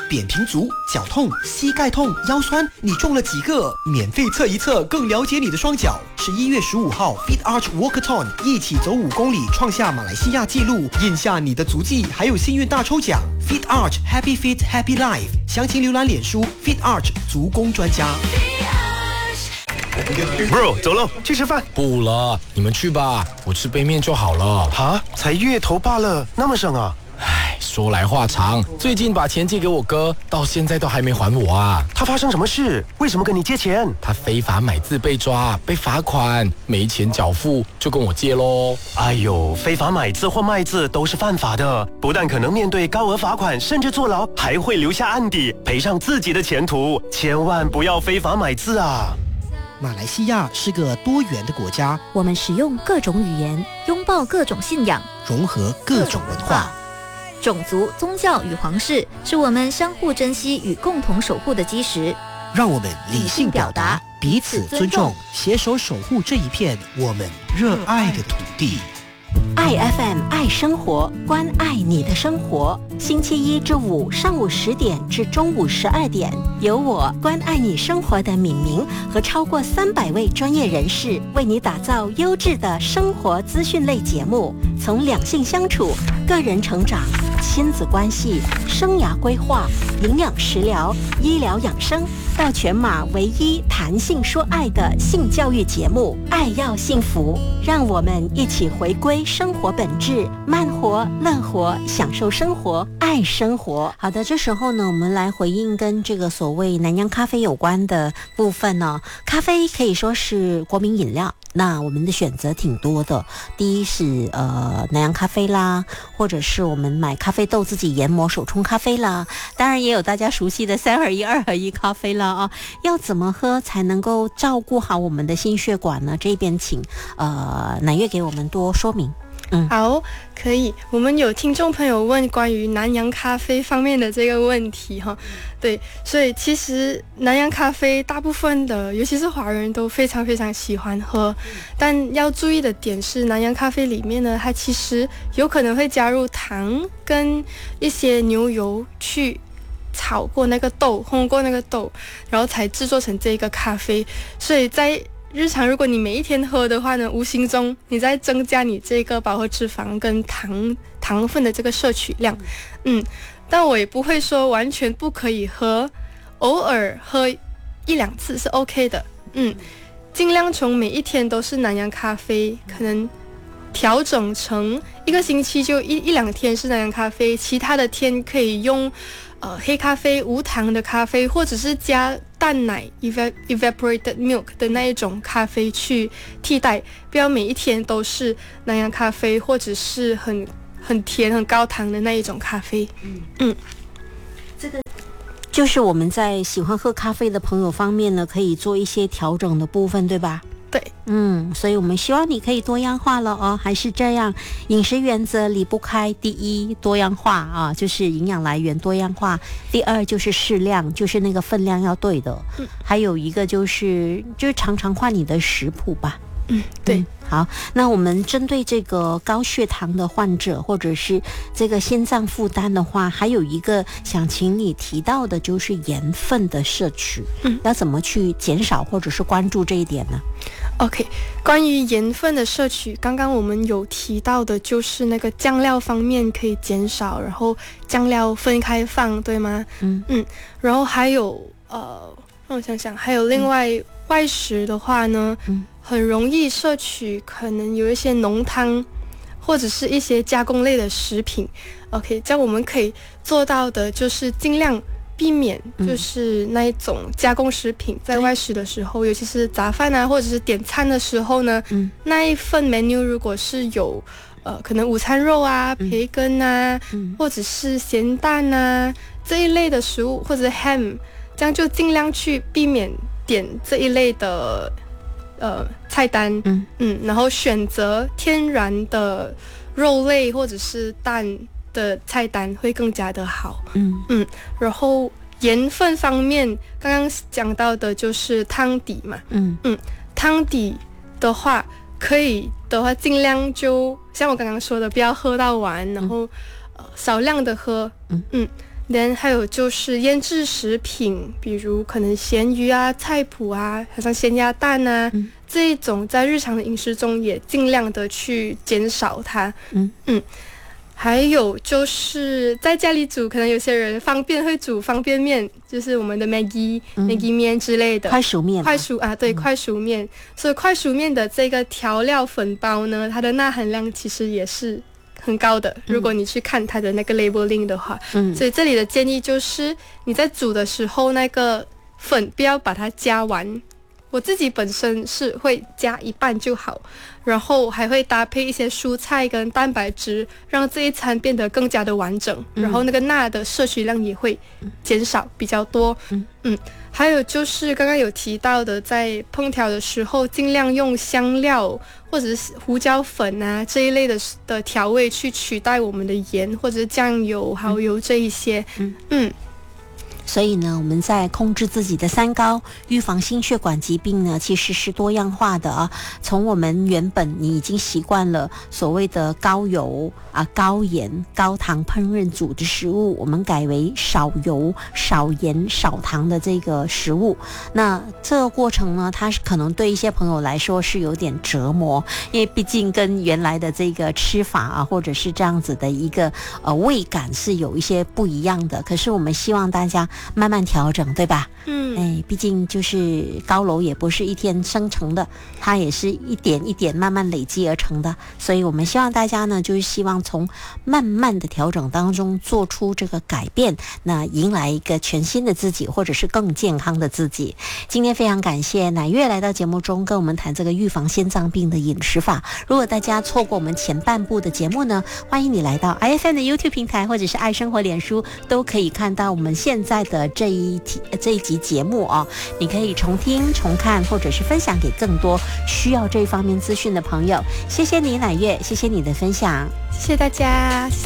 扁平足、脚痛、膝盖痛、腰酸，你中了几个？免费测一测，更了解你的双脚。11月15号 Fit Arch Walkathon 一起走5公里，创下马来西亚纪录，印下你的足迹，还有幸运大抽奖。Fit Arch Happy Fit Happy Life， 详情浏览脸书 Fit Arch 足工专家。 Bro， 走喽，去吃饭。 不了，你们去吧，我吃杯面就好了。 啊，才月头罢了，那么省啊？ 唉，说来话长，最近把钱借给我哥，到现在都还没还我啊。 他发生什么事？为什么跟你借钱？ 他非法买字被抓，被罚款，没钱缴付，就跟我借咯。 哎呦，非法买字或卖字都是犯法的，不但可能面对高额罚款，甚至坐牢，还会留下案底，赔上自己的前途。千万不要非法买字啊！ 马来西亚是个多元的国家， 我们使用各种语言，拥抱各种信仰， 融合各种文化。 种族、宗教与皇室是我们相互珍惜与共同守护的基石。 让我们理性表达，彼此尊重，携手守护这一片我们热爱的土地。 爱 FM 爱生活，关爱你的生活。星期一至五上午10点至中午12点，由我关爱你生活的敏明和超过300位专业人士为你打造优质的生活资讯类节目，从两性相处、个人成长、亲子关系、生涯规划、营养食疗、医疗养生，到全马唯一谈性说爱的性教育节目《爱要幸福》，让我们一起回归生活本质，慢活、乐活，享受生活，爱生活。好的，这时候呢，我们来回应跟这个所谓南洋咖啡有关的部分呢。咖啡可以说是国民饮料，那我们的选择挺多的。第一是南洋咖啡啦，或者是我们买咖啡豆自己研磨手冲咖啡啦，当然也有大家熟悉的3合1、2合1咖啡啦啊。要怎么喝才能够照顾好我们的心血管呢？这边请乃月给我们多说明。 好，可以。我们有听众朋友问关于南洋咖啡方面的这个问题哈，对，所以其实南洋咖啡大部分的，尤其是华人都非常非常喜欢喝，但要注意的点是，南洋咖啡里面呢，它其实有可能会加入糖跟一些牛油去炒过那个豆，烘过那个豆，然后才制作成这个咖啡，所以在日常如果你每一天喝的话呢，无形中你在增加你这个饱和脂肪跟糖分的这个摄取量。但我也不会说完全不可以喝，偶尔喝1-2次是 OK 的。尽量从每一天都是南洋咖啡，可能调整成一个星期就1-2天是南洋咖啡，其他的天可以用黑咖啡、无糖的咖啡，或者是加淡奶 evaporated milk 的那一种咖啡去替代，不要每一天都是南洋咖啡，或者是很甜、很高糖的那一种咖啡。 这个就是我们在喜欢喝咖啡的朋友方面呢，可以做一些调整的部分，对吧？ 对， 所以我们希望你可以多样化了哦，还是这样，饮食原则离不开第一多样化啊，就是营养来源多样化；第二就是适量，就是那个分量要对的；还有一个就是常常换你的食谱吧。 对。 好，那我们针对这个高血糖的患者，或者是这个心脏负担的话，还有一个想请你提到的就是盐分的摄取，要怎么去减少或者是关注这一点呢？ OK， 关于盐分的摄取，刚刚我们有提到的就是那个酱料方面可以减少，然后酱料分开放，对吗？然后还有让我想想，还有另外外食的话呢，很容易摄取可能有一些浓汤或者是一些加工类的食品。OK， 这样我们可以做到的就是尽量避免就是那一种加工食品在外食的时候，尤其是杂饭啊或者是点餐的时候呢，那一份 menu 如果是有可能午餐肉啊、培根啊，或者是咸蛋啊这一类的食物，或者 ham， 这样就尽量去避免点这一类的菜单，然后选择天然的肉类或者是蛋的菜单会更加的好。然后盐分方面，刚刚讲到的就是汤底嘛，汤底的话可以的话尽量就像我刚刚说的，不要喝到完，然后少量的喝， 还有就是腌制食品，比如可能咸鱼啊、菜脯啊，好像咸鸭蛋啊，这一种在日常的饮食中也尽量的去减少它。还有就是在家里煮，可能有些人方便会煮方便面，就是我们的 Maggi 面之类的快熟面， 对，快熟面。所以快熟面的这个调料粉包呢，它的钠含量其实也是很高的，如果你去看它的那个 labeling 的话，所以这里的建议就是你在煮的时候，那个粉不要把它加完。我自己本身是会加一半就好，然后还会搭配一些蔬菜跟蛋白质，让这一餐变得更加的完整，然后那个钠的摄取量也会减少比较多。还有就是刚刚有提到的，在烹调的时候尽量用香料或者是胡椒粉啊这一类的调味去取代我们的盐或者是酱油、蚝油这一些。 所以呢，我们在控制自己的三高，预防心血管疾病呢，其实是多样化的啊。从我们原本你已经习惯了所谓的高油高盐、高糖烹饪煮的食物，我们改为少油、少盐、少糖的这个食物。那这个过程呢，它是可能对一些朋友来说是有点折磨，因为毕竟跟原来的这个吃法或者是这样子的一个味感是有一些不一样的。可是我们希望大家慢慢调整，对吧？毕竟就是高楼也不是一天生成的，它也是一点一点慢慢累积而成的。所以我们希望大家呢，就是希望从慢慢的调整当中做出这个改变，那迎来一个全新的自己，或者是更健康的自己。今天非常感谢乃月来到节目中跟我们谈这个预防心脏病的饮食法。如果大家错过我们前半部的节目呢，欢迎你来到 IFM 的 YouTube 平台或者是爱生活脸书，都可以看到我们现在的这一集节目你可以重听重看，或者是分享给更多需要这一方面资讯的朋友。谢谢你乃月，谢谢你的分享， 谢谢大家。